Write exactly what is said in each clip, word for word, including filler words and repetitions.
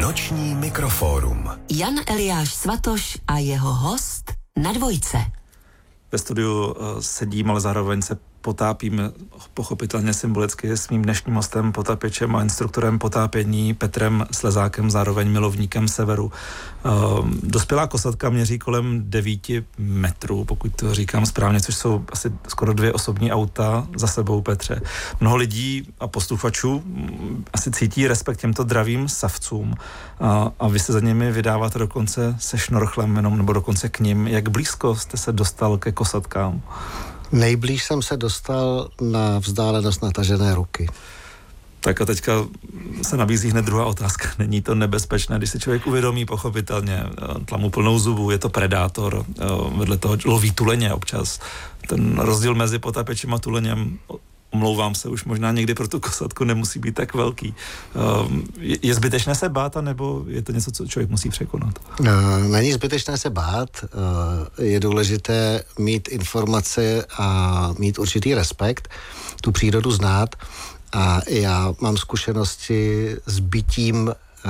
Noční mikrofórum. Jan Eliáš Svatoš a jeho host na dvojce. Ve studiu sedím, ale zároveň se potápím pochopitelně symbolicky s mým dnešním hostem, potapěčem a instruktorem potápění Petrem Slezákem, zároveň milovníkem severu. Dospělá kosatka měří kolem devíti metrů, pokud to říkám správně, což jsou asi skoro dvě osobní auta za sebou, Petře. Mnoho lidí a posluchačů asi cítí respekt těmto dravým savcům a, a vy se za nimi vydáváte dokonce se šnorchlem jenom, nebo dokonce k nim. Jak blízko jste se dostal ke kosatkám? Nejblíž jsem se dostal na vzdálenost natažené ruky. Tak a teďka se nabízí hned druhá otázka. Není to nebezpečné, když si člověk uvědomí pochopitelně tlamu plnou zubů, je to predátor, vedle toho loví tuleně občas. Ten rozdíl mezi potapěčem a tuleněm, omlouvám se, už možná někdy pro tu kosatku nemusí být tak velký. Je zbytečné se bát, nebo je to něco, co člověk musí překonat? Není zbytečné se bát, je důležité mít informace a mít určitý respekt, tu přírodu znát. A já mám zkušenosti s bytím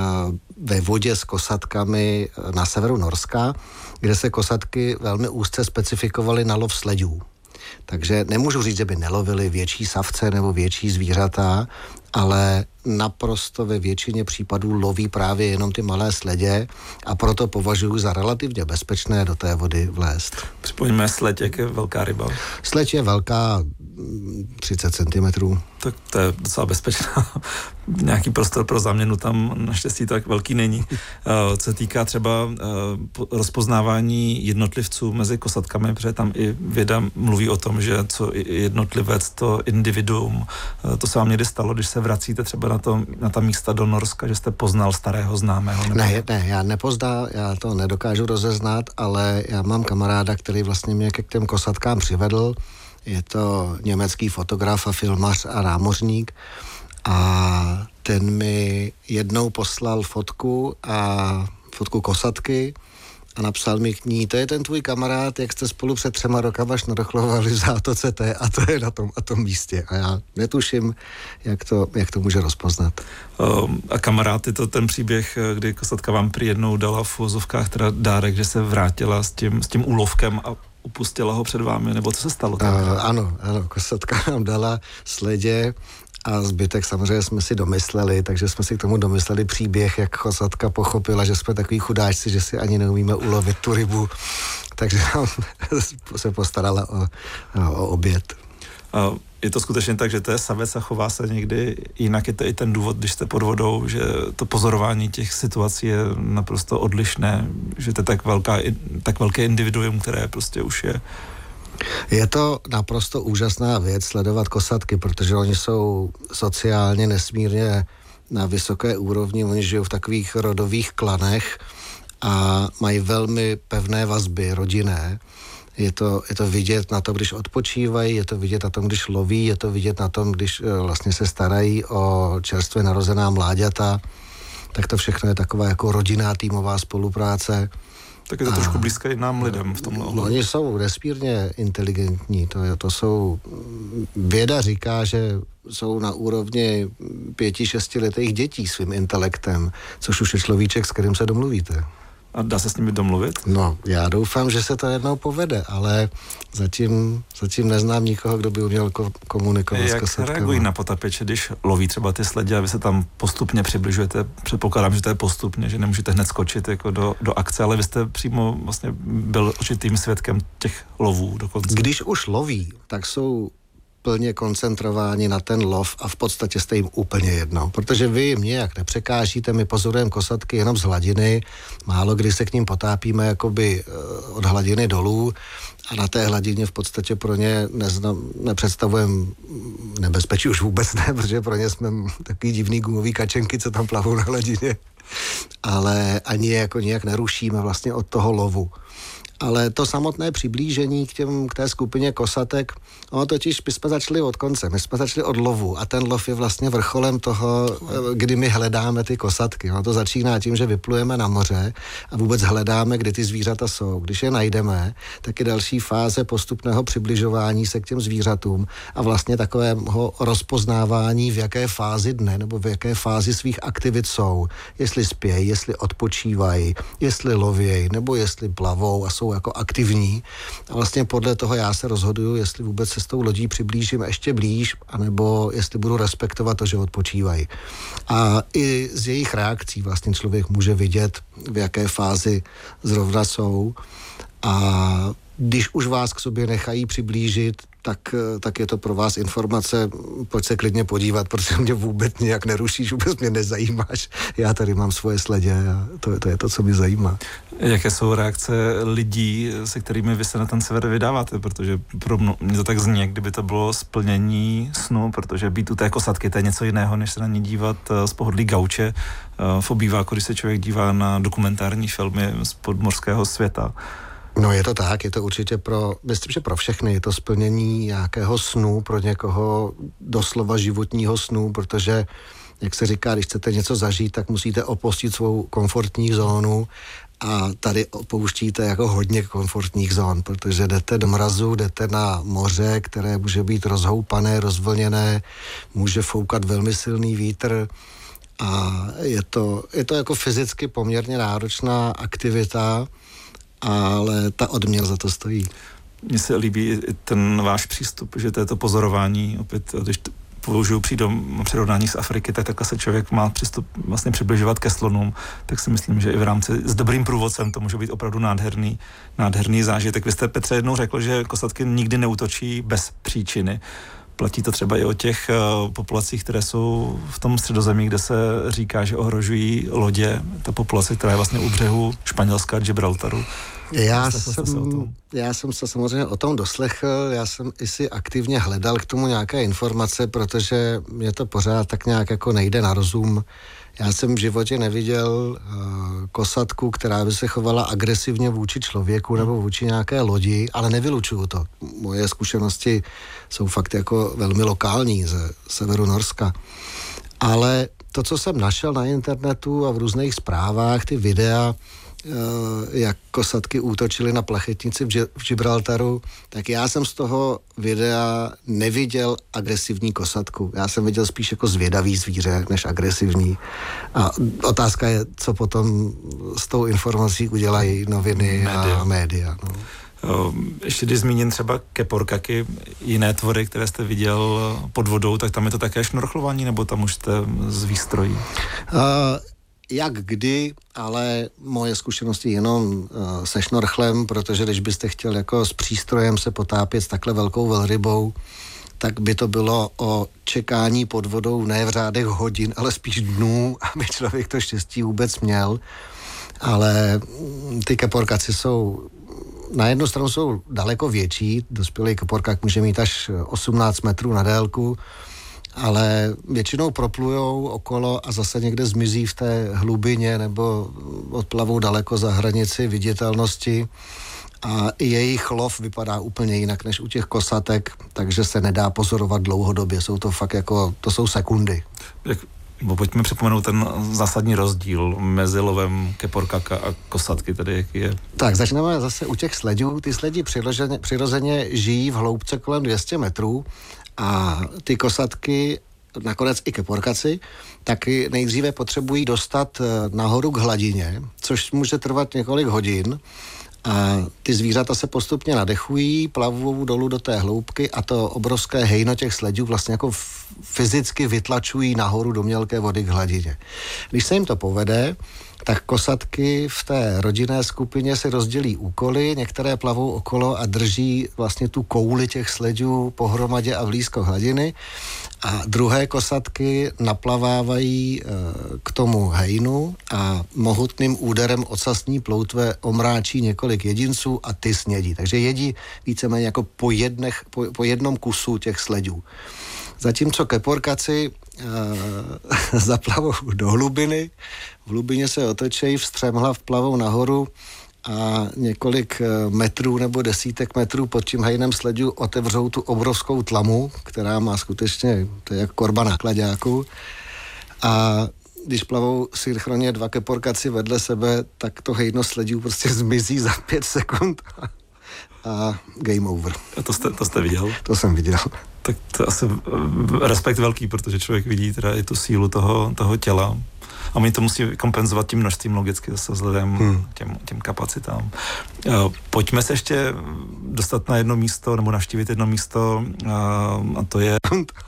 ve vodě s kosatkami na severu Norska, kde se kosatky velmi úzce specifikovaly na lov sledů. Takže nemůžu říct, že by nelovili větší savce nebo větší zvířata, ale naprosto ve většině případů loví právě jenom ty malé sledě a proto považuji za relativně bezpečné do té vody vlézt. Připomeňme, sleď, jak je velká ryba. Sleď je velká třicet centimetrů. Tak to je docela bezpečná. Nějaký prostor pro záměnu tam naštěstí tak velký není. Co se týká třeba rozpoznávání jednotlivců mezi kosatkami, protože tam i věda mluví o tom, že co jednotlivec, to individuum, to se vám někdy stalo, když se vracíte třeba na, to, na ta místa do Norska, že jste poznal starého známého? Nebo... Ne, ne, já nepoznal, já to nedokážu rozeznat, ale já mám kamaráda, který vlastně mě k těm kosatkám přivedl. Je to německý fotograf a filmař a námořník a ten mi jednou poslal fotku a fotku kosatky a napsal mi k ní, to je ten tvůj kamarád, jak jste spolu před třema rokama šnorchlovali v zátoce té a to je na tom a tom místě. A já netuším, jak to, jak to může rozpoznat. Um, a kamarád, je to ten příběh, kdy kosatka vám prý jednou dala v uvozovkách teda dárek, že se vrátila s tím, s tím úlovkem a upustila ho před vámi, nebo co se stalo? Uh, ano, ano, kosatka nám dala sledě a zbytek samozřejmě jsme si domysleli, takže jsme si k tomu domysleli příběh, jak kosatka pochopila, že jsme takový chudáčci, že si ani neumíme ulovit tu rybu, takže nám se postarala o, o oběd. A je to skutečně tak, že to je savec a chová se někdy jinak, je to i ten důvod, když jste pod vodou, že to pozorování těch situací je naprosto odlišné, že to je tak, velká, tak velké individuum, které prostě už je. Je to naprosto úžasná věc sledovat kosatky, protože oni jsou sociálně nesmírně na vysoké úrovni, oni žijou v takových rodových klanech a mají velmi pevné vazby rodinné. Je to, je to vidět na tom, když odpočívají, je to vidět na tom, když loví, je to vidět na tom, když vlastně se starají o čerstvě narozená mláďata, tak to všechno je taková jako rodinná týmová spolupráce. Tak je to a, trošku blízké i nám lidem v tomhle ohledu. Oni jsou nesmírně inteligentní, to, je, to jsou, věda říká, že jsou na úrovni pěti, šestiletých dětí svým intelektem, což už je človíček, s kterým se domluvíte. A dá se s nimi domluvit? No, já doufám, že se to jednou povede, ale zatím, zatím neznám nikoho, kdo by uměl ko- komunikovat Jak s kosatkama. Jak reagují na potapěče, když loví třeba ty sledě a vy se tam postupně přibližujete? Předpokládám, že to je postupně, že nemůžete hned skočit jako do, do akce, ale vy jste přímo vlastně byl určitým svědkem těch lovů dokonce. Když už loví, tak jsou plně koncentrováni na ten lov a v podstatě jste jim úplně jedno. Protože vy jim nějak nepřekážíte, my pozorujeme kosatky jenom z hladiny, málo kdy se k ním potápíme jakoby od hladiny dolů a na té hladině v podstatě pro ně neznam, nepředstavujeme nebezpečí už vůbec ne, protože pro ně jsme takový divný gumový kačenky, co tam plavou na hladině. Ale ani je jako nějak nerušíme vlastně od toho lovu. Ale to samotné přiblížení k, těm, k té skupině kosatek, ono totiž, my jsme začali od konce, my jsme začali od lovu a ten lov je vlastně vrcholem toho, kdy my hledáme ty kosatky. Ono to začíná tím, že vyplujeme na moře a vůbec hledáme, kde ty zvířata jsou. Když je najdeme, tak je další fáze postupného přibližování se k těm zvířatům a vlastně takového rozpoznávání, v jaké fázi dne nebo v jaké fázi svých aktivit jsou. Jestli spějí, jestli odpočívají, jestli lovějí, nebo jestli plavou a jsou jako aktivní. A vlastně podle toho já se rozhoduju, jestli vůbec se s tou lodí přiblížím ještě blíž, anebo jestli budu respektovat to, že odpočívají. A i z jejich reakcí vlastně člověk může vidět, v jaké fázi zrovna jsou. A když už vás k sobě nechají přiblížit, tak, tak je to pro vás informace, pojď se klidně podívat, protože mě vůbec nějak nerušíš, vůbec mě nezajímáš. Já tady mám svoje sledě a to, to je to, co mě zajímá. Jaké jsou reakce lidí, se kterými vy se na ten sever vydáváte? Protože pro mě to tak zní, jak kdyby to bylo splnění snu, protože být u té kosatky, to je něco jiného, než se na ní dívat z pohodlí gauče v obýváku, když se člověk dívá na dokumentární filmy z podmořského světa. No je to tak, je to určitě pro, myslím, že pro všechny je to splnění nějakého snu, pro někoho doslova životního snu, protože, jak se říká, když chcete něco zažít, tak musíte opustit svou komfortní zónu a tady opouštíte jako hodně komfortních zón, protože jdete do mrazu, jdete na moře, které může být rozhoupané, rozvlněné, může foukat velmi silný vítr a je to, je to jako fyzicky poměrně náročná aktivita, ale ta odměna za to stojí. Mně se líbí ten váš přístup, že to je to pozorování, opět, když použiju přídom přirovnání z Afriky, tak takhle se člověk má přístup vlastně přibližovat ke slonům, tak si myslím, že i v rámci s dobrým průvodcem to může být opravdu nádherný, nádherný zážitek. Vy jste, Petře, jednou řekl, že kosatky nikdy neútočí bez příčiny. Platí to třeba i o těch uh, populacích, které jsou v tom Středozemí, kde se říká, že ohrožují lodě, ta populace, která je vlastně u břehu Španělska, Gibraltaru. Já jsem, já jsem se samozřejmě o tom doslechl, já jsem i si aktivně hledal k tomu nějaké informace, protože mě to pořád tak nějak jako nejde na rozum. Já jsem v životě neviděl uh, kosatku, která by se chovala agresivně vůči člověku nebo vůči nějaké lodi, ale nevylučuju to. Moje zkušenosti jsou fakt jako velmi lokální ze severu Norska. Ale to, co jsem našel na internetu a v různých zprávách, ty videa, jak kosatky útočily na plachetnici v Gibraltaru, tak já jsem z toho videa neviděl agresivní kosatku. Já jsem viděl spíš jako zvědavý zvíře, než agresivní. A otázka je, co potom s tou informací udělají noviny média. a média. No. Ještě když zmíním třeba keporkaky, jiné tvory, které jste viděl pod vodou, tak tam je to také šnorchlování, nebo tam už jste z výstrojí? Uh, Jak kdy, ale moje zkušenosti jenom uh, se šnorchlem, protože když byste chtěl jako s přístrojem se potápět s takhle velkou velrybou, tak by to bylo o čekání pod vodou ne v řádech hodin, ale spíš dnů, aby člověk to štěstí vůbec měl. Ale ty keporkaci jsou, na jednu stranu jsou daleko větší, dospělý keporkak může mít až osmnáct metrů na délku, ale většinou proplujou okolo a zase někde zmizí v té hlubině nebo odplavou daleko za hranici viditelnosti a i jejich lov vypadá úplně jinak než u těch kosatek, takže se nedá pozorovat dlouhodobě, jsou to fakt jako, to jsou sekundy. Jak, pojďme připomenout ten zásadní rozdíl mezi lovem keporkaka a kosatky, tedy jaký je? Tak, začneme zase u těch sledů, ty sledi přirozeně, přirozeně žijí v hloubce kolem dvě stě metrů, a ty kosatky, nakonec i keporkaci, taky nejdříve potřebují dostat nahoru k hladině, což může trvat několik hodin. A ty zvířata se postupně nadechují, plavou dolů do té hloubky a to obrovské hejno těch sledů vlastně jako fyzicky vytlačují nahoru do mělké vody k hladině. Když se jim to povede, tak kosatky v té rodinné skupině si rozdělí úkoly, některé plavou okolo a drží vlastně tu kouli těch sledů pohromadě a blízko hladiny a druhé kosatky naplavávají e, k tomu hejnu a mohutným úderem ocasní ploutve omráčí několik jedinců a ty snědí. Takže jedí víceméně jako po, jednech, po, po jednom kusu těch sledů. Zatímco keporkaci e, zaplavou do hlubiny, v hlubině se otočejí, vstřemhlav plavou nahoru a několik metrů nebo desítek metrů pod tím hejnem sledů otevřou tu obrovskou tlamu, která má skutečně, to je jak korba náklaďáků. A když plavou synchronně dva keporkaci vedle sebe, tak to hejno sledů prostě zmizí za pět sekund a, a game over. A to jste, to jste viděl? To jsem viděl. Tak to je asi respekt velký, protože člověk vidí teda i tu sílu toho, toho těla. A oni to musí kompenzovat tím množstvím logicky zase vzhledem hmm. těm, těm kapacitám. Pojďme se ještě dostat na jedno místo, nebo navštívit jedno místo, a to je...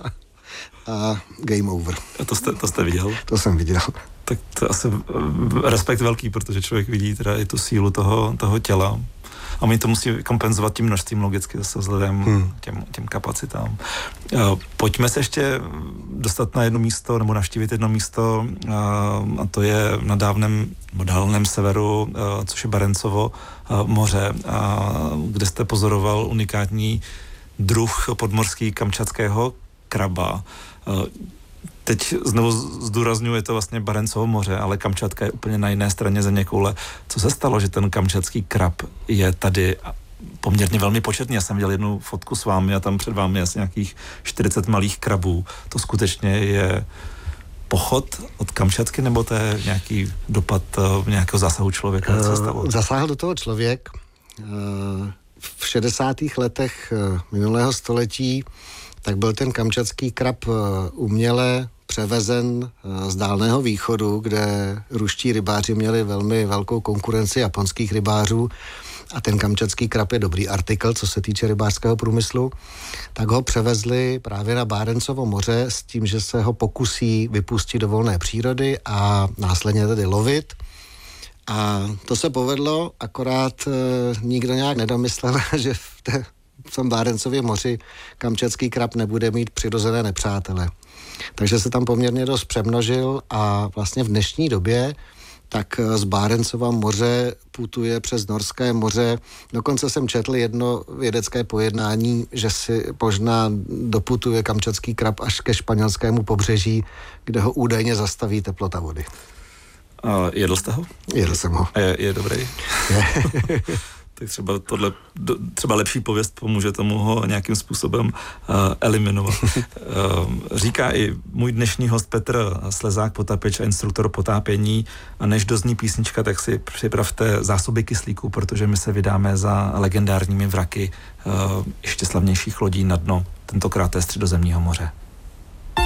A game over. A to jste, to jste viděl? To jsem viděl. Tak to je asi respekt velký, protože člověk vidí teda i tu sílu toho, toho těla. A oni to musí kompenzovat tím množstvím logicky zase vzhledem hmm. těm, těm kapacitám. Pojďme se ještě dostat na jedno místo, nebo navštívit jedno místo, a to je na dávném, dálném severu, což je Barencovo moře, kde jste pozoroval unikátní druh podmořský kamčatského kraba. Teď znovu zdůrazňuji, je to vlastně Barencovo moře, ale Kamčatka je úplně na jiné straně zeměkoule. Co se stalo, že ten kamčatský krab je tady poměrně velmi početný? Já jsem viděl jednu fotku s vámi a tam před vámi je asi nějakých čtyřicet malých krabů. To skutečně je pochod od Kamčatky, nebo to je nějaký dopad nějakého zásahu člověka? Co se stalo? Zasáhl do toho člověk. V šedesátých letech minulého století tak byl ten kamčatský krab uměle převezen z Dálného východu, kde ruští rybáři měli velmi velkou konkurenci japonských rybářů a ten kamčatský krab je dobrý artikl, co se týče rybářského průmyslu, tak ho převezli právě na Barencovo moře s tím, že se ho pokusí vypustit do volné přírody a následně tedy lovit. A to se povedlo, akorát e, nikdo nějak nedomyslel, že v té v tom Barencově moři kamčatský krab nebude mít přirozené nepřátele. Takže se tam poměrně dost přemnožil a vlastně v dnešní době tak z Barencova moře putuje přes Norské moře. Dokonce jsem četl jedno vědecké pojednání, že si možná doputuje kamčatský krab až ke španělskému pobřeží, kde ho údajně zastaví teplota vody. A jedl jste ho? Jedl jsem ho. A je, je dobrý? Je. Tak třeba tohle, třeba lepší pověst pomůže tomu ho nějakým způsobem uh, eliminovat. uh, říká i můj dnešní host Petr Slezák, potápěč a instruktor potápění. A než dozní písnička, tak si připravte zásoby kyslíku, protože my se vydáme za legendárními vraky uh, ještě slavnějších lodí na dno, tentokrát je Středozemního moře.